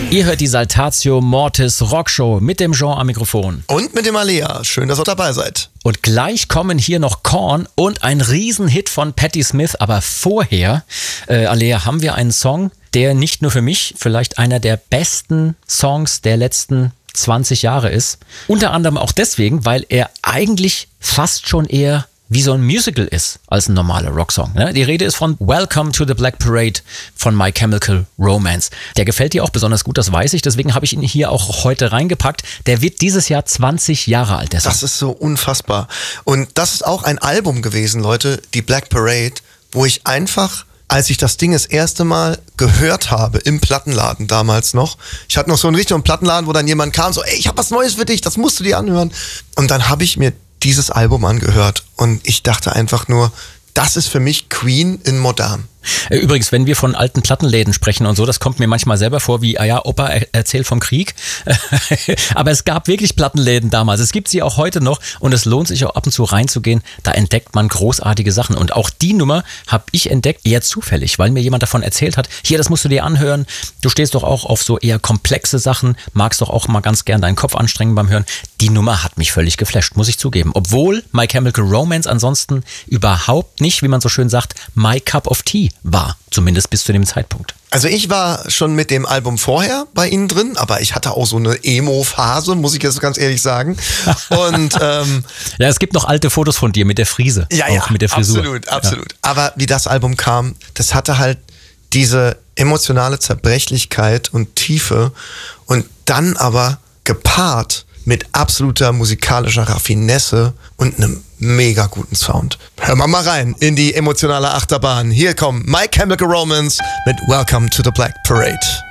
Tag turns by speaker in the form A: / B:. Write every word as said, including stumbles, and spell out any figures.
A: Ihr hört die Saltatio Mortis Rockshow mit dem Jean am Mikrofon.
B: Und mit dem Alea. Schön, dass ihr dabei seid.
A: Und gleich kommen hier noch Korn und ein Riesenhit von Patti Smith. Aber vorher, äh, Alea, haben wir einen Song, der nicht nur für mich vielleicht einer der besten Songs der letzten zwanzig Jahre ist. Unter anderem auch deswegen, weil er eigentlich fast schon eher wie so ein Musical ist, als ein normaler Rocksong. Ne? Die Rede ist von Welcome to the Black Parade von My Chemical Romance. Der gefällt dir auch besonders gut, das weiß ich, deswegen habe ich ihn hier auch heute reingepackt. Der wird dieses Jahr zwanzig Jahre alt. Der Song.
B: Das ist so unfassbar. Und das ist auch ein Album gewesen, Leute, die Black Parade, wo ich einfach, als ich das Ding das erste Mal gehört habe, im Plattenladen damals noch, ich hatte noch so einen richtigen Plattenladen, wo dann jemand kam, so, ey, ich habe was Neues für dich, das musst du dir anhören. Und dann habe ich mir dieses Album angehört und ich dachte einfach nur, das ist für mich Queen in modern.
A: Übrigens, wenn wir von alten Plattenläden sprechen und so, das kommt mir manchmal selber vor, wie, ah ja, Opa erzählt vom Krieg. Aber es gab wirklich Plattenläden damals. Es gibt sie auch heute noch und es lohnt sich auch ab und zu reinzugehen. Da entdeckt man großartige Sachen. Und auch die Nummer habe ich entdeckt, eher zufällig, weil mir jemand davon erzählt hat, hier, das musst du dir anhören. Du stehst doch auch auf so eher komplexe Sachen, magst doch auch mal ganz gern deinen Kopf anstrengen beim Hören. Die Nummer hat mich völlig geflasht, muss ich zugeben. Obwohl My Chemical Romance ansonsten überhaupt nicht, wie man so schön sagt, my cup of tea war, zumindest bis zu dem Zeitpunkt.
B: Also ich war schon mit dem Album vorher bei ihnen drin, aber ich hatte auch so eine Emo-Phase, muss ich jetzt ganz ehrlich sagen. Und ähm,
A: ja, es gibt noch alte Fotos von dir mit der Frise,
B: ja,
A: auch
B: ja,
A: mit der Frisur.
B: Absolut, absolut. Ja. Aber wie das Album kam, das hatte halt diese emotionale Zerbrechlichkeit und Tiefe und dann aber gepaart mit absoluter musikalischer Raffinesse und einem mega guten Sound. Hören wir mal rein in die emotionale Achterbahn. Hier kommt My Chemical Romance mit Welcome to the Black Parade.